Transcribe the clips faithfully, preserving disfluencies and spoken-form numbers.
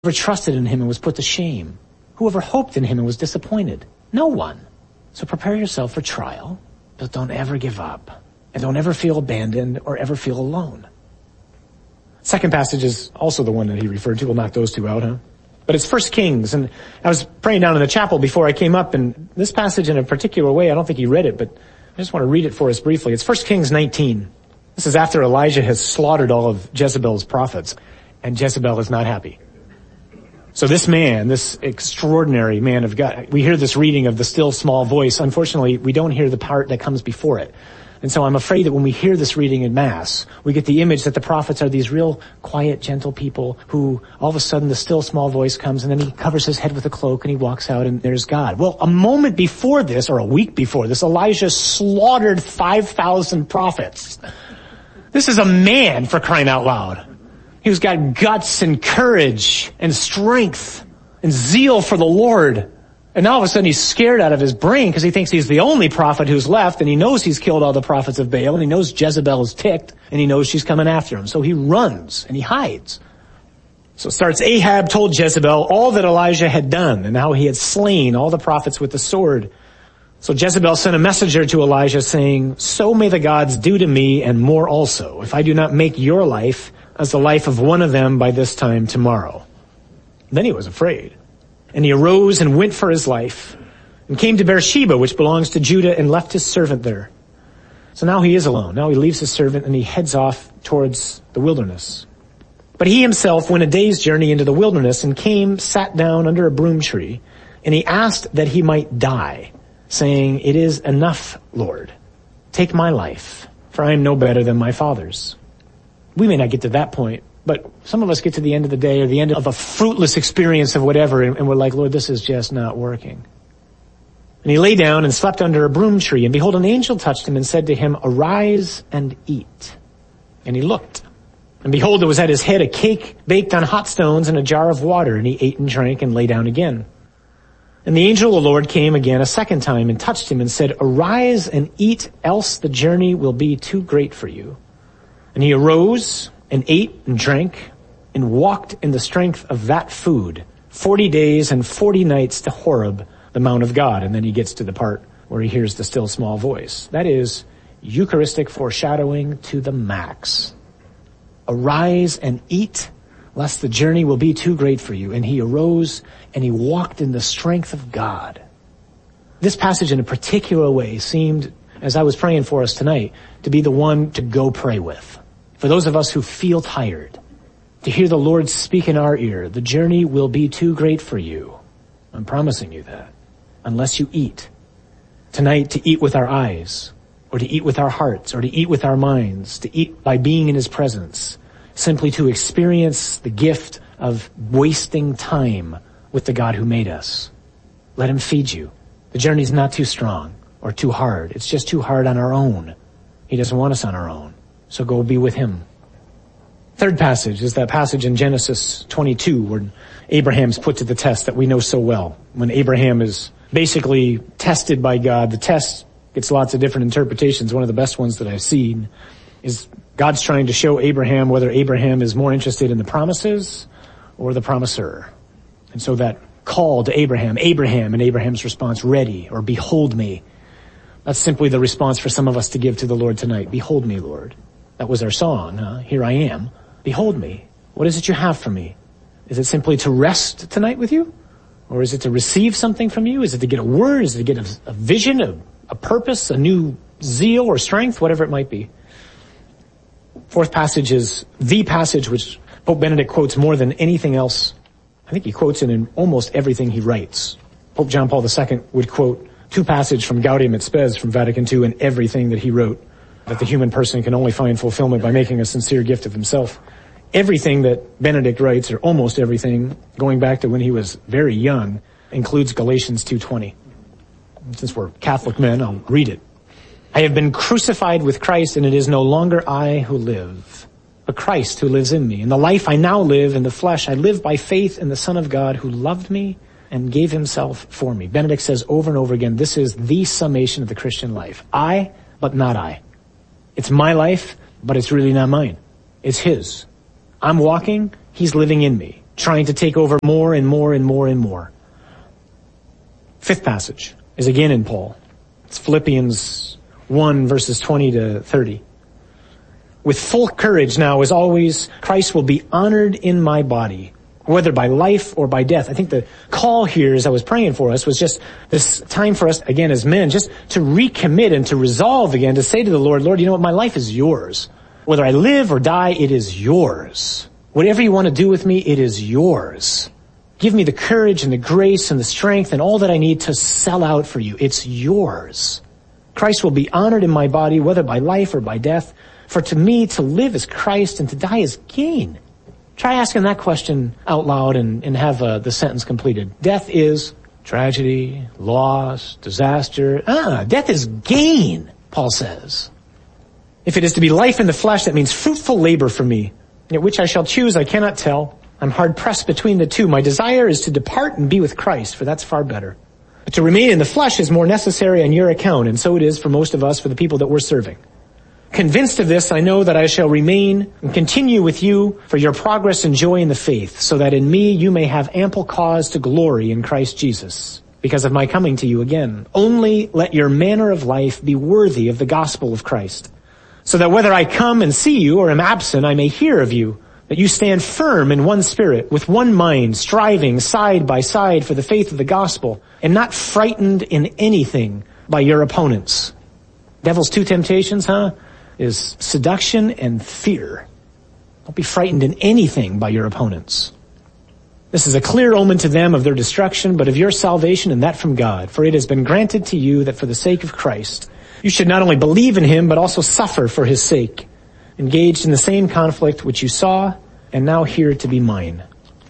Whoever trusted in him and was put to shame? Whoever hoped in him and was disappointed? No one. So prepare yourself for trial, but don't ever give up. And don't ever feel abandoned or ever feel alone. Second passage is also the one that he referred to. We'll knock those two out, huh? But it's First Kings, and I was praying down in the chapel before I came up, and this passage in a particular way, I don't think he read it, but I just want to read it for us briefly. It's First Kings nineteen. This is after Elijah has slaughtered all of Jezebel's prophets, and Jezebel is not happy. So this man, this extraordinary man of God, we hear this reading of the still small voice. Unfortunately, we don't hear the part that comes before it. And so I'm afraid that when we hear this reading in Mass, we get the image that the prophets are these real quiet, gentle people who all of a sudden the still small voice comes and then he covers his head with a cloak and he walks out and there's God. Well, a moment before this, or a week before this, Elijah slaughtered five thousand prophets. This is a man, for crying out loud, who's got guts and courage and strength and zeal for the Lord. And now all of a sudden he's scared out of his brain because he thinks he's the only prophet who's left, and he knows he's killed all the prophets of Baal, and he knows Jezebel is ticked, and he knows she's coming after him. So he runs and he hides. So it starts, Ahab told Jezebel all that Elijah had done and how he had slain all the prophets with the sword. So Jezebel sent a messenger to Elijah saying, so may the gods do to me and more also, if I do not make your life as the life of one of them by this time tomorrow. Then he was afraid. And he arose and went for his life and came to Beersheba, which belongs to Judah, and left his servant there. So now he is alone. Now he leaves his servant and he heads off towards the wilderness. But he himself went a day's journey into the wilderness and came, sat down under a broom tree, and he asked that he might die, saying, it is enough, Lord. Take my life, for I am no better than my father's. We may not get to that point, but some of us get to the end of the day or the end of a fruitless experience of whatever, and we're like, Lord, this is just not working. And he lay down and slept under a broom tree, and behold, an angel touched him and said to him, arise and eat. And he looked, and behold, there was at his head a cake baked on hot stones and a jar of water, and he ate and drank and lay down again. And the angel of the Lord came again a second time and touched him and said, arise and eat, else the journey will be too great for you. And he arose and ate and drank and walked in the strength of that food forty days and forty nights to Horeb, the Mount of God. And then he gets to the part where he hears the still small voice. That is Eucharistic foreshadowing to the max. Arise and eat, lest the journey will be too great for you. And he arose and he walked in the strength of God. This passage in a particular way seemed, as I was praying for us tonight, to be the one to go pray with. For those of us who feel tired, to hear the Lord speak in our ear, the journey will be too great for you. I'm promising you that. Unless you eat. Tonight, to eat with our eyes, or to eat with our hearts, or to eat with our minds, to eat by being in his presence, simply to experience the gift of wasting time with the God who made us. Let him feed you. The journey's not too strong or too hard. It's just too hard on our own. He doesn't want us on our own. So go be with him. Third passage is that passage in Genesis twenty-two where Abraham's put to the test that we know so well. When Abraham is basically tested by God, the test gets lots of different interpretations. One of the best ones that I've seen is God's trying to show Abraham whether Abraham is more interested in the promises or the promiser. And so that call to Abraham, Abraham, and Abraham's response, ready, or behold me. That's simply the response for some of us to give to the Lord tonight. Behold me, Lord. That was our song, huh? Here I am. Behold me. What is it you have for me? Is it simply to rest tonight with you? Or is it to receive something from you? Is it to get a word? Is it to get a, a vision, a, a purpose, a new zeal or strength, whatever it might be? Fourth passage is the passage which Pope Benedict quotes more than anything else. I think he quotes it in almost everything he writes. Pope John Paul the Second would quote two passages from Gaudium et Spes from Vatican Two in everything that he wrote, that the human person can only find fulfillment by making a sincere gift of himself. Everything that Benedict writes, or almost everything, going back to when he was very young, includes Galatians two twenty. Since we're Catholic men, I'll read it. I have been crucified with Christ, and it is no longer I who live, but Christ who lives in me. In the life I now live in the flesh, I live by faith in the Son of God who loved me and gave himself for me. Benedict says over and over again, this is the summation of the Christian life. I, but not I. It's my life, but it's really not mine. It's his. I'm walking, he's living in me. trying to take over more and more and more and more. Fifth passage is again in Paul. It's Philippians one, verses twenty to thirty. With full courage now, as always, Christ will be honored in my body, whether by life or by death. I think the call here, as I was praying for us, was just this time for us, again, as men, just to recommit and to resolve again, to say to the Lord, Lord, you know what, my life is yours. Whether I live or die, it is yours. Whatever you want to do with me, it is yours. Give me the courage and the grace and the strength and all that I need to sell out for you. It's yours. Christ will be honored in my body, whether by life or by death. For to me, to live is Christ and to die is gain. Try asking that question out loud and, and have uh, the sentence completed. Death is tragedy, loss, disaster. Ah, death is gain, Paul says. If it is to be life in the flesh, that means fruitful labor for me. Yet which I shall choose, I cannot tell. I'm hard pressed between the two. My desire is to depart and be with Christ, for that's far better. But to remain in the flesh is more necessary on your account, and so it is for most of us, for the people that we're serving. Convinced of this, I know that I shall remain and continue with you for your progress and joy in the faith, so that in me you may have ample cause to glory in Christ Jesus, because of my coming to you again. Only let your manner of life be worthy of the gospel of Christ, so that whether I come and see you or am absent, I may hear of you, that you stand firm in one spirit, with one mind, striving side by side for the faith of the gospel, and not frightened in anything by your opponents. Devil's two temptations, huh? Is seduction and fear. Don't be frightened in anything by your opponents. This is a clear omen to them of their destruction, but of your salvation, and that from God. For it has been granted to you that for the sake of Christ, you should not only believe in him, but also suffer for his sake, engaged in the same conflict which you saw and now hear to be mine.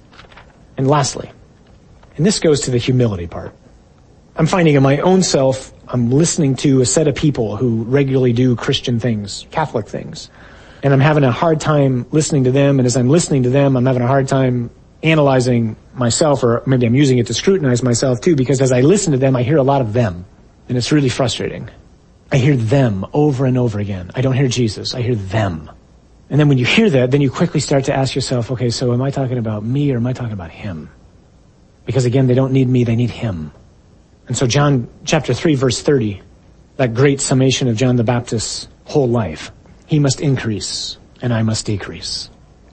And lastly, and this goes to the humility part. I'm finding in my own self, I'm listening to a set of people who regularly do Christian things, Catholic things. And I'm having a hard time listening to them, and as I'm listening to them, I'm having a hard time analyzing myself, or maybe I'm using it to scrutinize myself too, because as I listen to them, I hear a lot of them, and it's really frustrating. I hear them over and over again. I don't hear Jesus, I hear them. And then when you hear that, then you quickly start to ask yourself, okay, so am I talking about me or am I talking about him? Because again, they don't need me, they need him. And so John chapter three, verse thirty, that great summation of John the Baptist's whole life. He must increase and I must decrease.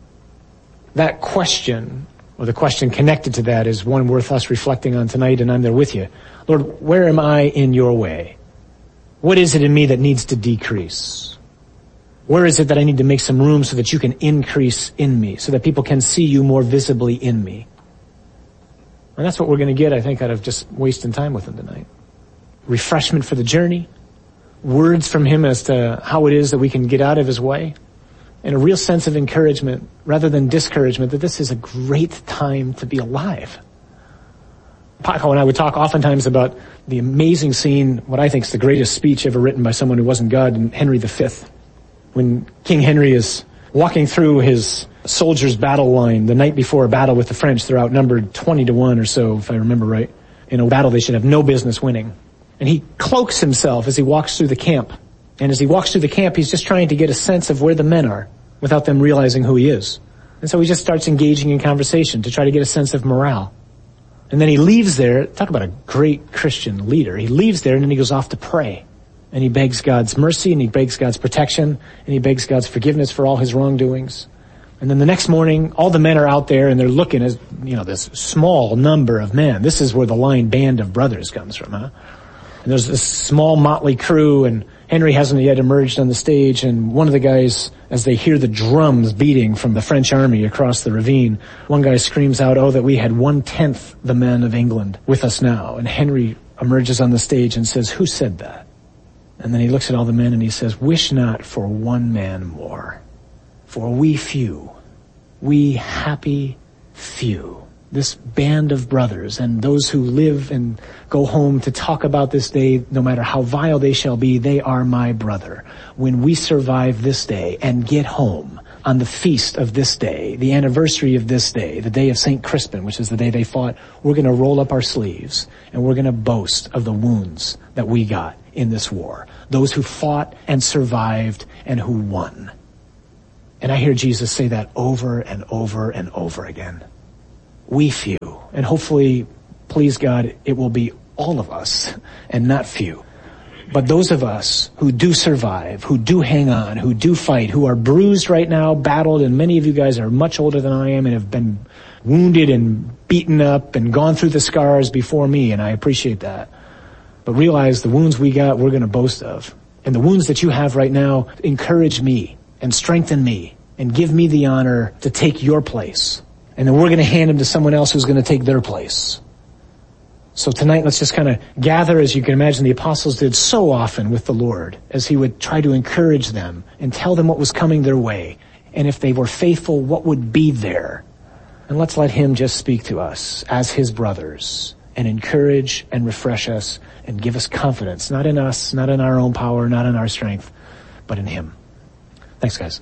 That question, or the question connected to that, is one worth us reflecting on tonight, and I'm there with you. Lord, where am I in your way? What is it in me that needs to decrease? Where is it that I need to make some room so that you can increase in me, so that people can see you more visibly in me? And that's what we're going to get, I think, out of just wasting time with him tonight. Refreshment for the journey, words from him as to how it is that we can get out of his way, and a real sense of encouragement rather than discouragement that this is a great time to be alive. Paco and I would talk oftentimes about the amazing scene, what I think is the greatest speech ever written by someone who wasn't God, in Henry the Fifth. When King Henry is walking through his soldiers' battle line the night before a battle with the French. They're outnumbered twenty to one or so, if I remember right. In a battle they should have no business winning. And he cloaks himself as he walks through the camp. And as he walks through the camp, he's just trying to get a sense of where the men are without them realizing who he is. And so he just starts engaging in conversation to try to get a sense of morale. And then he leaves there. Talk about a great Christian leader. He leaves there and then he goes off to pray. And he begs God's mercy, and he begs God's protection, and he begs God's forgiveness for all his wrongdoings. And then the next morning, all the men are out there, and they're looking at, you know, this small number of men. This is where the line Band of Brothers comes from, huh? And there's this small motley crew, and Henry hasn't yet emerged on the stage, and one of the guys, as they hear the drums beating from the French army across the ravine, one guy screams out, oh, that we had one-tenth the men of England with us now. And Henry emerges on the stage and says, who said that? And then he looks at all the men and he says, wish not for one man more, for we few, we happy few, this band of brothers, and those who live and go home to talk about this day, no matter how vile they shall be, they are my brother. When we survive this day and get home on the feast of this day, the anniversary of this day, the day of Saint Crispin, which is the day they fought, we're going to roll up our sleeves and we're going to boast of the wounds that we got in this war. Those who fought and survived and who won. And I hear Jesus say that over and over and over again. we few. And hopefully, please God, it will be all of us and not few. But those of us who do survive, who do hang on, who do fight, who are bruised right now, battled, and many of you guys are much older than I am and have been wounded and beaten up and gone through the scars before me, and I appreciate that. But realize the wounds we got, we're going to boast of. And the wounds that you have right now, encourage me and strengthen me and give me the honor to take your place. And then we're going to hand them to someone else who's going to take their place. So tonight, let's just kind of gather, as you can imagine the apostles did so often with the Lord, as he would try to encourage them and tell them what was coming their way. And if they were faithful, what would be there. And let's let him just speak to us as his brothers and encourage and refresh us and give us confidence, not in us, not in our own power, not in our strength, but in him. Thanks, guys.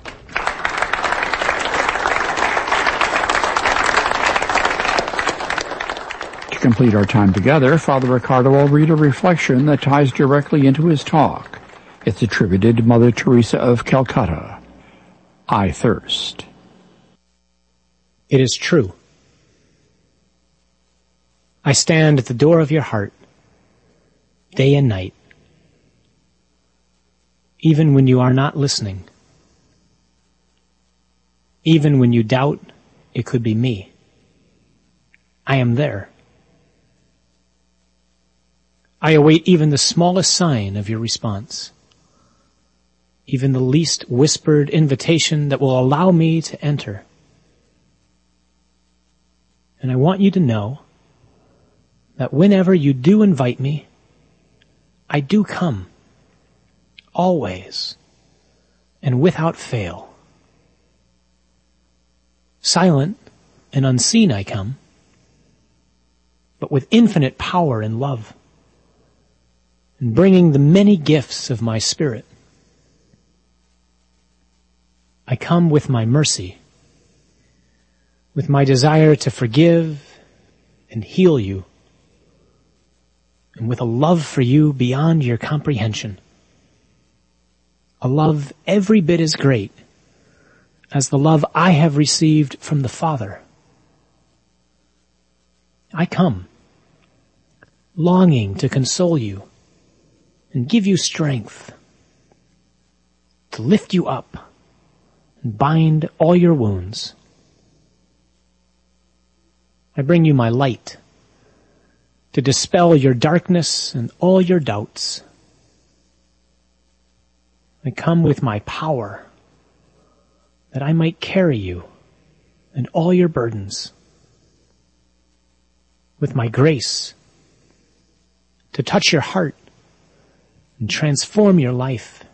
To complete our time together, Father Ricardo will read a reflection that ties directly into his talk. It's attributed to Mother Teresa of Calcutta. I thirst. It is true. I stand at the door of your heart, day and night, even when you are not listening, even when you doubt it could be me. I am there. I await even the smallest sign of your response, even the least whispered invitation that will allow me to enter. And I want you to know that whenever you do invite me, I do come, always, and without fail. Silent and unseen I come, but with infinite power and love, and bringing the many gifts of my Spirit. I come with my mercy, with my desire to forgive and heal you, and with a love for you beyond your comprehension. A love every bit as great as the love I have received from the Father. I come, longing to console you and give you strength, to lift you up and bind all your wounds. I bring you my light to dispel your darkness and all your doubts. I come with my power that I might carry you and all your burdens. With my grace to touch your heart and transform your life.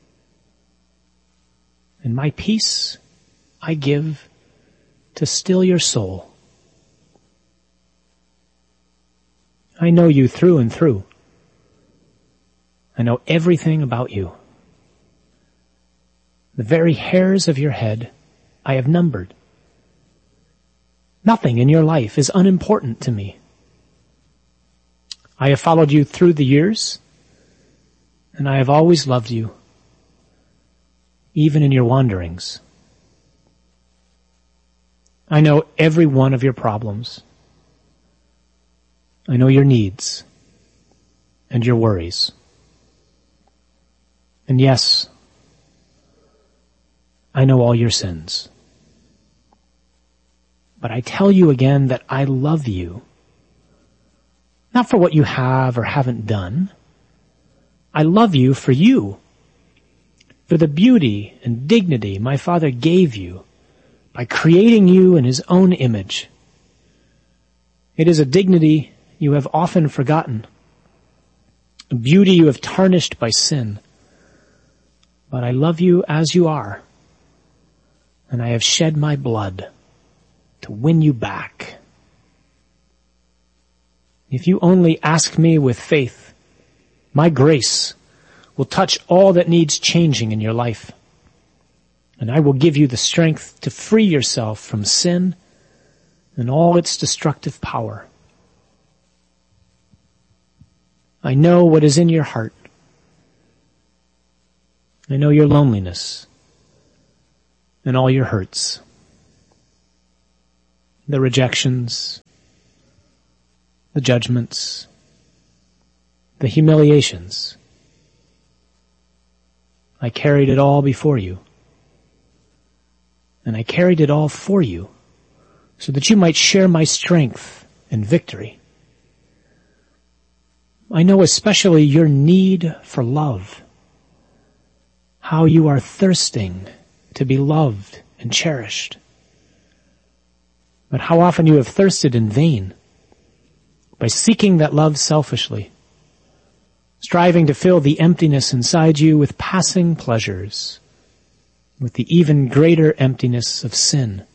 And my peace I give to still your soul. I know you through and through. I know everything about you. The very hairs of your head I have numbered. Nothing in your life is unimportant to me. I have followed you through the years, and I have always loved you, even in your wanderings. I know every one of your problems. I know your needs and your worries. And yes, I know all your sins. But I tell you again that I love you, not for what you have or haven't done. I love you for you, for the beauty and dignity my Father gave you by creating you in his own image. It is a dignity you have often forgotten, a beauty you have tarnished by sin. But I love you as you are, and I have shed my blood to win you back. If you only ask me with faith, my grace will touch all that needs changing in your life. And I will give you the strength to free yourself from sin and all its destructive power. I know what is in your heart. I know your loneliness and all your hurts. the rejections, the judgments, the humiliations. I carried it all before you. And I carried it all for you so that you might share my strength and victory. I know especially your need for love, how you are thirsting to be loved and cherished. But how often you have thirsted in vain by seeking that love selfishly, striving to fill the emptiness inside you with passing pleasures, with the even greater emptiness of sin.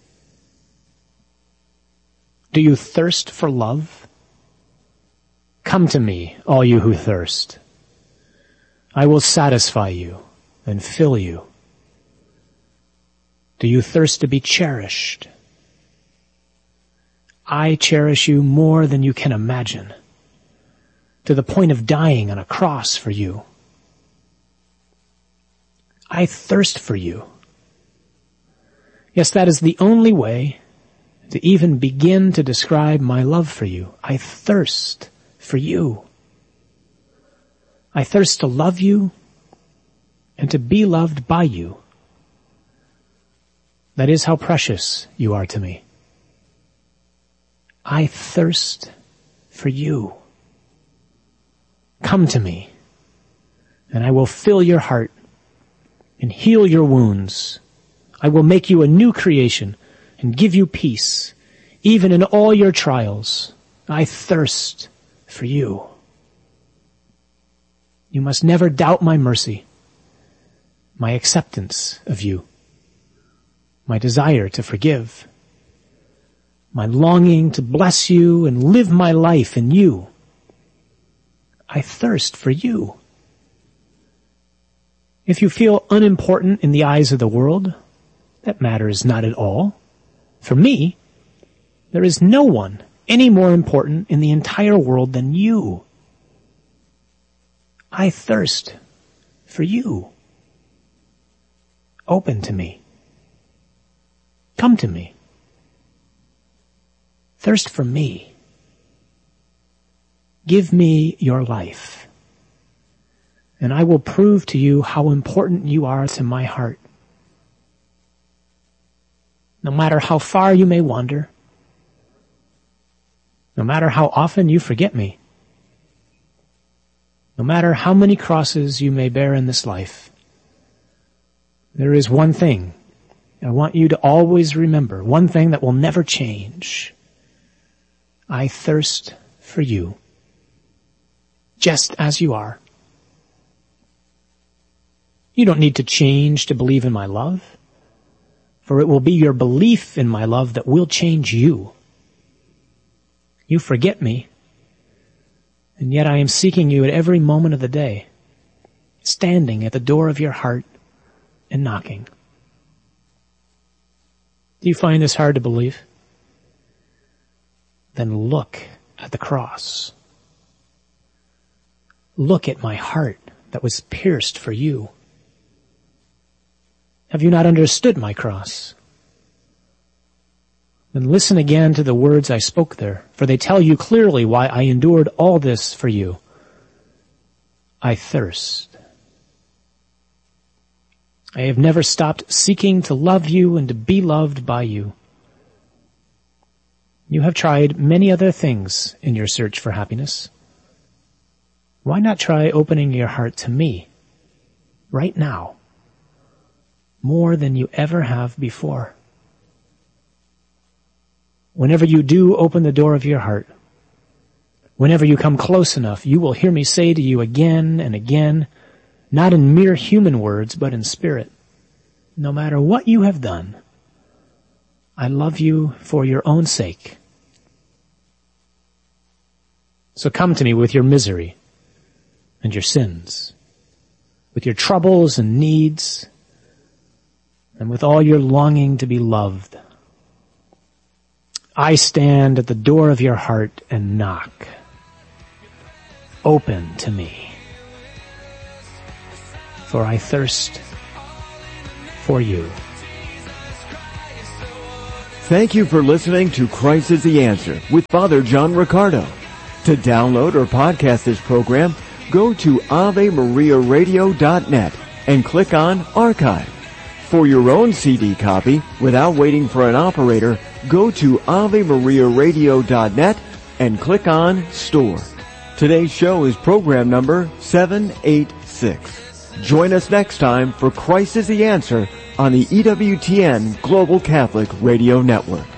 Do you thirst for love? Come to me, all you who thirst. I will satisfy you and fill you. Do you thirst to be cherished? I cherish you more than you can imagine, to the point of dying on a cross for you. I thirst for you. Yes, that is the only way to even begin to describe my love for you. I thirst for you. I thirst to love you and to be loved by you. That is how precious you are to me. I thirst for you. Come to me, and I will fill your heart and heal your wounds. I will make you a new creation and give you peace, even in all your trials. I thirst for you. You must never doubt my mercy, my acceptance of you, my desire to forgive, my longing to bless you and live my life in you. I thirst for you. If you feel unimportant in the eyes of the world, that matters not at all. For me, there is no one any more important in the entire world than you. I thirst for you. Open to me. Come to me. Thirst for me. Give me your life, and I will prove to you how important you are to my heart. No matter how far you may wander, no matter how often you forget me, no matter how many crosses you may bear in this life, there is one thing I want you to always remember, one thing that will never change. I thirst for you, just as you are. You don't need to change to believe in my love, for it will be your belief in my love that will change you. You forget me, and yet I am seeking you at every moment of the day, standing at the door of your heart and knocking. Do you find this hard to believe? Then look at the cross. Look at my heart that was pierced for you. Have you not understood my cross? Then listen again to the words I spoke there, for they tell you clearly why I endured all this for you. I thirst. I have never stopped seeking to love you and to be loved by you. You have tried many other things in your search for happiness. Why not try opening your heart to me right now, more than you ever have before? Whenever you do open the door of your heart, whenever you come close enough, you will hear me say to you again and again, not in mere human words, but in spirit, no matter what you have done, I love you for your own sake. So come to me with your misery and your sins, with your troubles and needs, and with all your longing to be loved. I stand at the door of your heart and knock. Open to me, for I thirst for you. Thank you for listening to Christ is the Answer with Father John Riccardo. To download or podcast this program, go to ave maria radio dot net and click on Archive. For your own C D copy, without waiting for an operator, go to ave maria radio dot net and click on Store. Today's show is program number seven eighty-six. Join us next time for Christ is the Answer on the E W T N Global Catholic Radio Network.